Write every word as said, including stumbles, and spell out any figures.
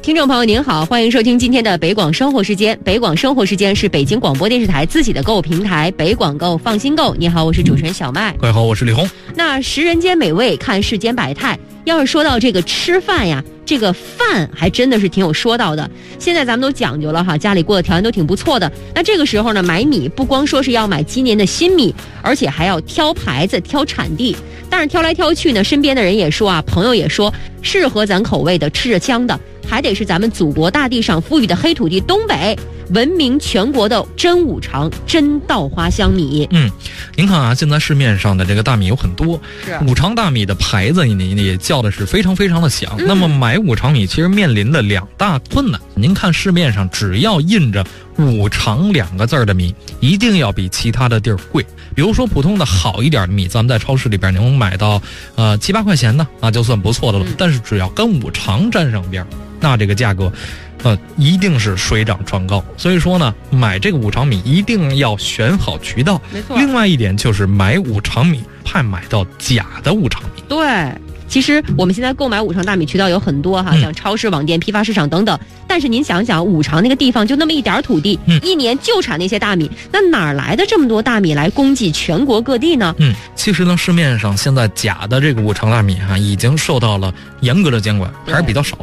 听众朋友您好，欢迎收听今天的北广生活时间。北广生活时间是北京广播电视台自己的购物平台，北广购放心购。你好，我是主持人小麦。 各位好，我是李红。 那食人间美味，看世间百态。要是说到这个吃饭呀，这个饭还真的是挺有说道的。现在咱们都讲究了哈，家里过的条件都挺不错的。那这个时候呢，买米不光说是要买今年的新米，而且还要挑牌子、挑产地。但是挑来挑去呢，身边的人也说啊，朋友也说，适合咱口味的、吃着香的，还得是咱们祖国大地上富裕的黑土地东北，闻名全国的真五常真稻花香米。 嗯，您看啊，现在市面上的这个大米有很多，五常大米的牌子你也叫的是非常非常的响。嗯、那么买五常米其实面临的两大困难。您看市面上只要印着五常两个字的米，一定要比其他的地儿贵。比如说普通的好一点的米，咱们在超市里边能买到呃七八块钱的，那就算不错的了。嗯、但是只要跟五常沾上边，那这个价格呃，一定是水涨船高。所以说呢，买这个五常米一定要选好渠道。 没错。 另外一点就是买五常米，怕买到假的五常米。 对。其实我们现在购买五常大米渠道有很多哈，像超市、网店、批发市场等等。但是您想想，五常那个地方就那么一点土地，嗯、一年就产那些大米，那哪来的这么多大米来供给全国各地呢？ 嗯，其实呢，市面上现在假的这个五常大米哈、啊，已经受到了严格的监管，还是比较少